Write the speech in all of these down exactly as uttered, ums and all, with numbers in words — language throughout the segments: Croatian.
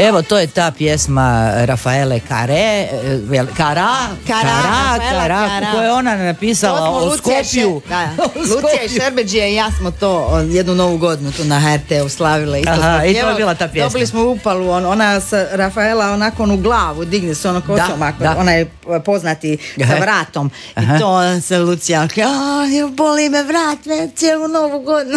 Evo, to je ta pjesma Rafaele Care, Kara, Kara, Kara, koju je ona napisala o Skopju. Lucija i Šerbeđija i ja smo to jednu novu godinu tu na H R T-u slavile. Aha, i to je bila ta pjesma. Dobili smo upalu, on, ona sa Rafaela onako u glavu, digne se ono kosom, ona je poznati sa vratom. Aha. I to se Lucija, boli me vrat, me cijelu novu godinu.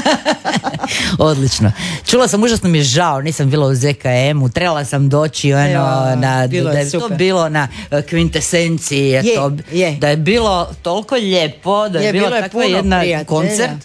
Odlično. Čula sam, užasno mi je žao, nisam bila u Z K M-u, trebala sam doći ono, ja, na, da je super. To bilo na kvintesenciji, je, to, je. Da je bilo toliko lijepo, da je, je bilo takva jedna prijatelja. Koncert.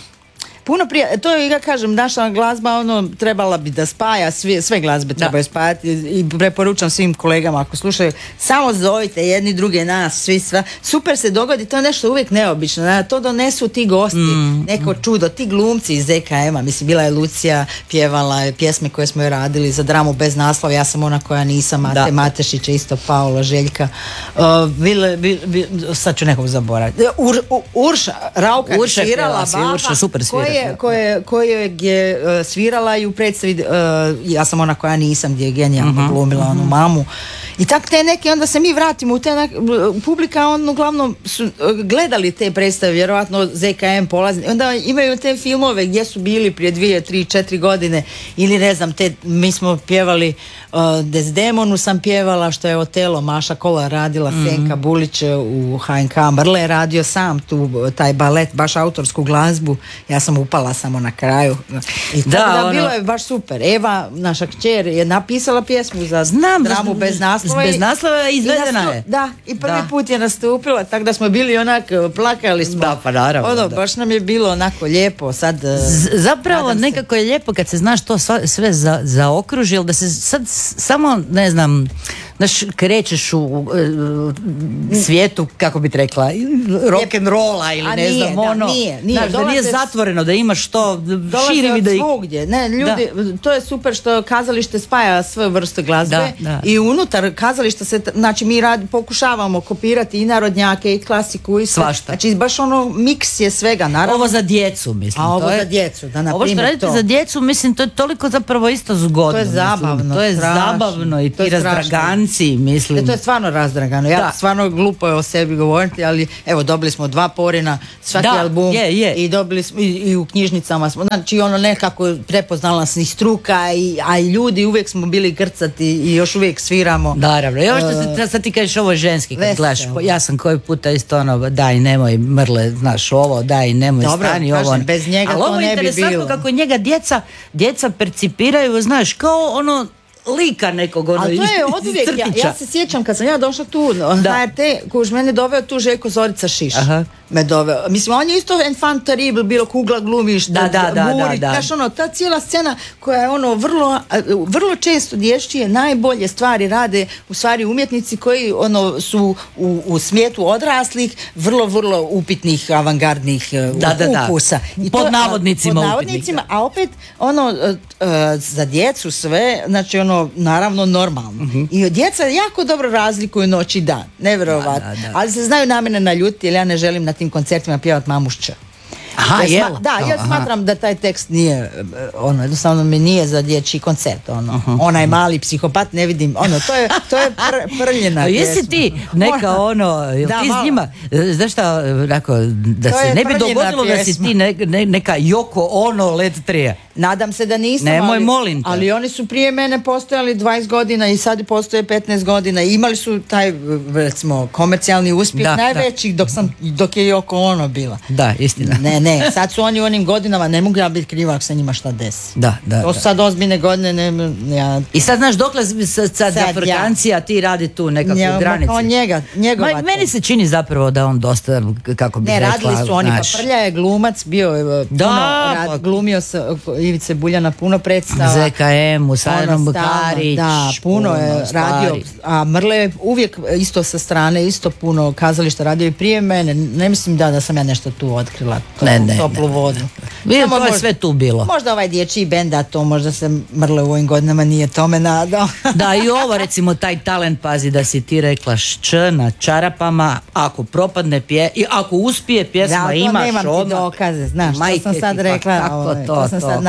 Puno prije, to je, ja kažem, naša glazba ono trebala bi da spaja, sve, sve glazbe trebaju spajati i preporučam svim kolegama ako slušaju, samo zovite jedni druge nas, svi sve, super se dogodi, to je nešto uvijek neobično, da, to donesu ti gosti, mm. neko čudo, ti glumci iz Z K M-a, mislim, bila je Lucija, pjevala pjesme koje smo joj radili za dramu bez naslova, ja sam ona koja nisam, Mate Matešića, isto Paolo, Željka, uh, bile, bile, bile, sad ću nekog zaboraviti, Ur, Ur, Urša, Rauka, Urša svirala, baba, Urša, super svira. Koje, koje je uh, svirala i u predstavi uh, ja sam ona koja nisam, gdje je genijalno uh-huh, glumila uh-huh. onu mamu i tak te neke, onda se mi vratimo u te nek, publika on uglavnom su uh, gledali te predstave, vjerojatno Z K M polazni, onda imaju te filmove gdje su bili prije dvije, tri, četiri godine ili ne znam, te, mi smo pjevali uh, Desdemonu sam pjevala, što je Otelo Maša Kola radila, mm-hmm. Senka Bulić u H N K, Mrle je radio sam tu taj balet, baš autorsku glazbu, ja sam upala samo na kraju. I da, da ono... bilo je baš super. Eva, naša kćer, je napisala pjesmu za Znam, dramu bez naslova. Bez naslova je izvedena je. Da, i prvi da. put je nastupila, tako da smo bili onak, plakali smo. Da, pa naravno. Ono, da. baš nam je bilo onako lijepo. Sad, Z- zapravo nekako je lijepo kad se znaš to sve za, zaokruži, ali da se sad samo, ne znam, znaš, krećeš u, u, u svijetu, kako bi rekla, rock'n'rolla ili ne znam, ono, nije, nije. Znaš, da nije zatvoreno, da imaš to, širi da ih... svugdje. Ne, ljudi, da. To je super što kazalište spaja sve vrste glazbe da, da. I unutar kazališta se, znači mi rad, pokušavamo kopirati i narodnjake i klasiku i sve. Svašta. Znači baš ono miks je svega, naravno. Ovo za djecu, mislim. A ovo je, za djecu, da na ovo što radite to. za djecu, mislim, to je toliko zapravo isto zgodno. To je zabavno. Mislim. To je strašno. zabavno i ti razdraganci, mislim. E, to je stvarno razdragano. Ja da. stvarno glupo je o sebi govoriti, ali evo, dobili smo dva porina, svaki da, album je, je. i dobili smo i, i u knjižnicama smo, znači ono nekako prepoznala se i struka, i, a i ljudi uvijek smo bili grcati i još uvijek sviramo. Naravno, i ovo što se, sad ti kažeš ovo ženski, kad gledaš, ja sam koji puta isto ono, daj nemoj Mrle, znaš ovo, daj nemoj Dobro, stani kažem, ovo. bez njega ali to ne bi bilo. Ali ovo je interesantno kako njega djeca, djeca percipiraju, znaš, kao ono, lika nekog ono. Ali to je oduvijek, ja, ja se sjećam kad sam ja došla tu na H R T, kuž mene doveo tu Željko Zorica Šiš. Aha. Me doveo. Mislim, on je isto enfant terrible, bilo Kugla glumiš, da, da, da, Burić, da, da. Znaš, ono, ta cijela scena koja je ono vrlo, vrlo često dječje najbolje stvari rade u stvari umjetnici koji ono su u, u smijetu odraslih, vrlo, vrlo upitnih, avangardnih da, da, ukusa. I pod to, navodnicima, pod navodnicima upitnih, a opet ono uh, za djecu sve, znači ono, naravno normalno. Uh-huh. I djeca jako dobro razlikuju noć i dan, nevjerovatno. Da, da, da. Ali se znaju na mene naljuti, jer ja ne želim na tim koncertima pjevati Mamušća. Aha, ja sma- da, ja smatram aha. da taj tekst nije, ono, jednostavno mi nije za dječji koncert, ono, uh-huh. onaj mali psihopat, ne vidim, ono, to je, to je pr- prljena pjesma. Jesi ti neka, ono, da, ti s njima, znaš šta, rako, da to se ne bi dogodilo pjesma. Da si ti ne, ne, neka Yoko Ono Led Trija? Nadam se da nisam, nemoj, ali, molim te. Ali oni su prije mene postojali dvadeset godina i sad postoje petnaest godina i imali su taj, recimo, komercijalni uspjeh da, najveći da. dok sam, dok je Yoko Ono bila. Da, istina. Ne, ne, sad su oni u onim godinama, ne mogu ja biti kriva ako se njima šta desi. Da, da. To su da. sad ozbiljne godine. Ne, ja... I sad znaš dokle sad, sad za Frkancija ti radi tu nekakvu ja, granicu. Njega, Ma, meni se čini zapravo da on dosta, kako bi ne, rekla. Ne, radili su oni, naš... pa Prlja je glumac, bio je puno, da, rad, glumio se Ivice Buljana puno predstava. Z K M, u Sajnom Bukarić. Da, puno, puno je radio, stvari. A Mrle je uvijek isto sa strane, isto puno kazališta radio i prije mene. Ne mislim da, da sam ja nešto tu otkrila, to, ne, ne, toplu ne, vodu. Ne. Samo to je sve tu bilo. Možda ovaj dječji bend, a to možda se Mrle u ovim godinama nije tome nadao. Da, i ovo recimo taj talent, pazi da si ti rekla šč na čarapama, ako propadne pje, i ako uspije pjesma da, imaš nemam odmah. Ti dokaze, znaš, Majke to sam sad ti, rekla, pa, ovaj, to, to sam to. sad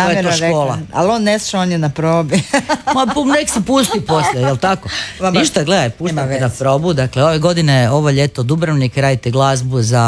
namjerno to škola. rekla. Ali on ne sluša, on je na probi. Ma pum, nek se pusti poslije, jel tako? Ma, Ništa, gledaj, puštam te veze. na probu. Dakle, ove godine, ovo ljeto Dubrovnik, radite glazbu za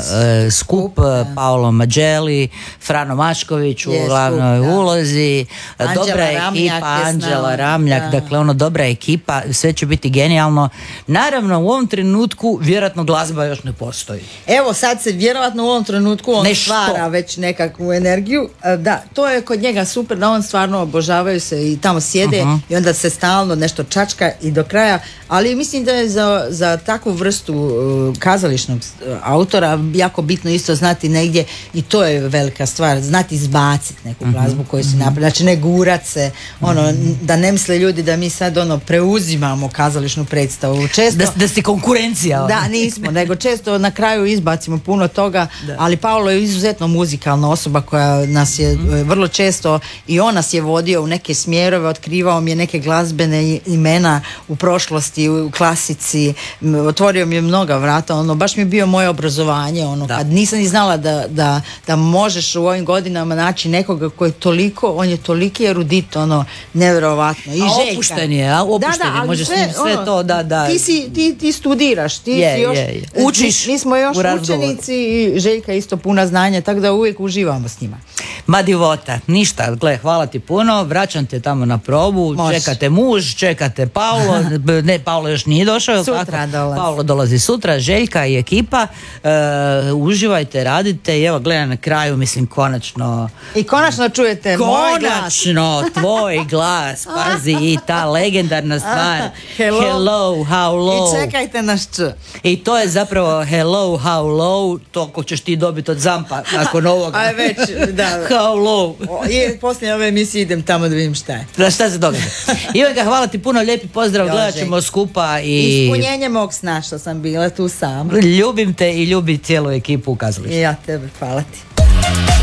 e, skup, da. Paolo Mađeli, Frano Mašković u Je, glavnoj skup, da. ulozi, Anđela dobra Ramljak ekipa, je s Anđela nama, Ramljak, da. dakle, ono, dobra ekipa, sve će biti genijalno. Naravno, u ovom trenutku vjerojatno glazba još ne postoji. Evo sad se vjerojatno u ovom trenutku on Nešto. stvara već nekakvu energiju. E, Da, to je kod njega super da on stvarno obožavaju se i tamo sjede Uh-huh. i onda se stalno nešto čačka i do kraja, ali mislim da je za, za takvu vrstu uh, kazališnog uh, autora jako bitno isto znati negdje, i to je velika stvar, znati izbaciti neku glazbu koju si napravili, znači ne gurat se, ono, n- da ne misle ljudi da mi sad ono preuzimamo kazališnu predstavu. Često Da, da si konkurencija. ono. da, nismo, nego često na kraju izbacimo puno toga, Da. ali Paolo je izuzetno muzikalna osoba koja nas je mm. vrlo često, i on nas je vodio u neke smjerove, otkrivao mi je neke glazbene imena u prošlosti, u klasici, m, otvorio mi je mnoga vrata, ono, baš mi je bio moje obrazovanje, ono, Da. kad nisam ni znala da, da, da možeš u ovim godinama naći nekoga koji je toliko, on je toliki erudit, ono, nevjerovatno. I A Željka. opušten je, a opušten je, ali možeš s njim sve ono, to, da, da. Ti, si, ti, ti studiraš, ti Je, si još, je, je. Učiš mi, mi smo još u razgovoru. učenici i Željka isto puna znanja, tako da uvijek uživamo s njima. Ma divota, ništa, gle, hvala ti puno, vraćam te tamo na probu, Može. čekate muž, čekate Paolo, ne, Paolo još nije došao, jel Sutra tako? dolazi. Paolo dolazi sutra, Željka i ekipa, e, uživajte, radite i evo, gledaj na kraju, mislim, konačno, I konačno čujete moj glas. konačno, tvoj glas, pazi, i ta legendarna stvar, Hello. hello, how low. I čekajte nas č. I to je zapravo hello, how low, toliko ćeš ti dobiti od Zampa nakon ovoga. Aj već, da. How low. O, I poslije ove emisije idem tamo da vidim šta je. Da, šta se događa? Ivanka, hvala ti puno, lijepi pozdrav, Jo, gledat ćemo Željko. skupa i Ispunjenje mog sna što sam bila tu sama. ljubim te i ljubi cijelu ekipu u kazalištu. I ja tebe, hvala ti.